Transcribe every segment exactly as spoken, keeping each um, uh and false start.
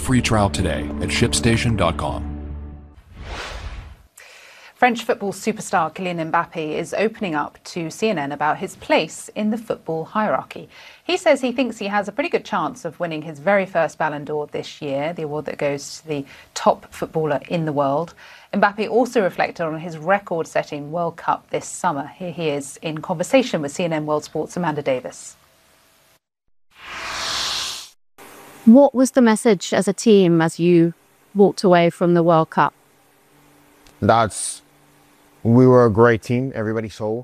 free trial today at ship station dot com. French football superstar Kylian Mbappe is opening up to C N N about his place in the football hierarchy. He says he thinks he has a pretty good chance of winning his very first Ballon d'Or this year, the award that goes to the top footballer in the world. Mbappe also reflected on his record-setting World Cup this summer. Here he is in conversation with C N N World Sport's Amanda Davis. What was the message as a team as you walked away from the World Cup? That's we were a great team. Everybody saw.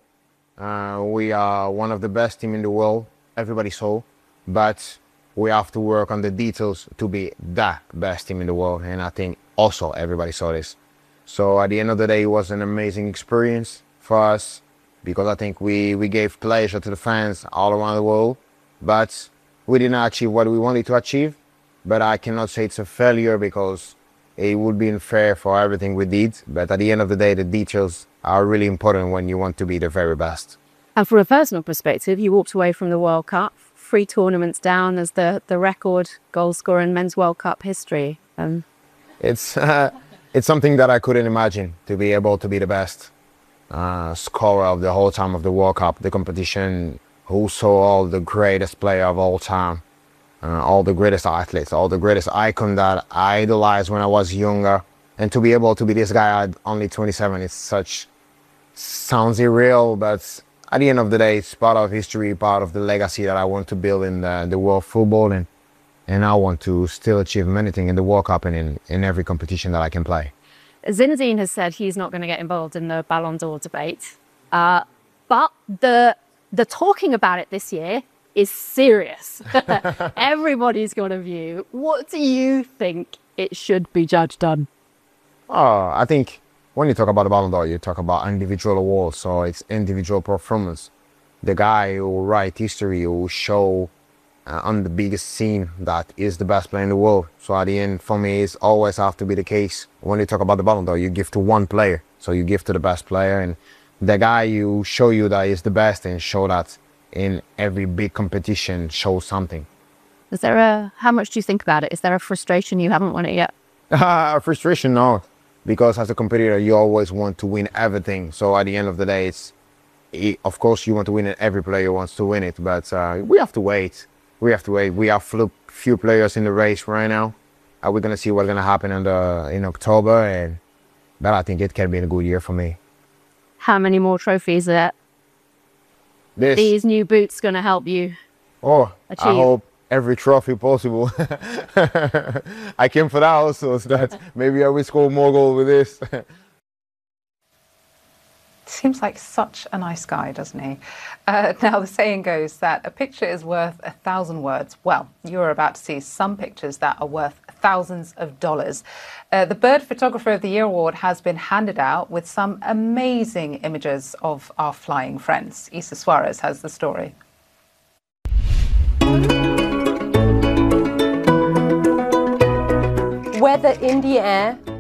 Uh, we are one of the best team in the world. Everybody saw, but we have to work on the details to be the best team in the world. And I think also everybody saw this. So at the end of the day, it was an amazing experience for us because I think we we gave pleasure to the fans all around the world. But we did not achieve what we wanted to achieve. But I cannot say it's a failure because it would be unfair for everything we did. But at the end of the day, the details are really important when you want to be the very best. And from a personal perspective, you walked away from the World Cup, three tournaments down as the, the record goal scorer in men's World Cup history. Um, it's, uh, it's something that I couldn't imagine, to be able to be the best uh, scorer of the whole time of the World Cup, the competition, who saw all the greatest player of all time. Uh, all the greatest athletes, all the greatest icon that I idolized when I was younger. And to be able to be this guy at only twenty-seven is such, sounds irreal, but at the end of the day, it's part of history, part of the legacy that I want to build in the, the world of football. And, and I want to still achieve many things in the World Cup and in, in every competition that I can play. Zinedine has said he's not going to get involved in the Ballon d'Or debate. Uh, but the, the talking about it this year is serious. Everybody's got a view. What do you think it should be judged on? Oh, I think when you talk about the Ballon d'Or, you talk about individual awards, so it's individual performance. The guy who will write history, who will show uh, on the biggest scene that is the best player in the world. So at the end, for me, it's always have to be the case. When you talk about the Ballon d'Or, you give to one player. So you give to the best player, and the guy you show you that is the best and show that in every big competition shows something. Is there a, how much do you think about it? Is there a frustration you haven't won it yet? Uh, frustration, no. Because as a competitor, you always want to win everything. So at the end of the day, it's, it, of course, you want to win it. Every player wants to win it, but uh, we have to wait. We have to wait. We have few players in the race right now. Uh, we're going to see what's going to happen in, the, in October. And, but I think it can be a good year for me. How many more trophies are This. these new boots going to help you Oh, achieve? I hope every trophy possible. I came for that also, so that maybe I will score more goals with this. Seems like such a nice guy, doesn't he? Uh, now, the saying goes that a picture is worth a thousand words. Well, you're about to see some pictures that are worth thousands of dollars. Uh, the Bird Photographer of the Year award has been handed out with some amazing images of our flying friends. Isa Suarez has the story. Whether in the air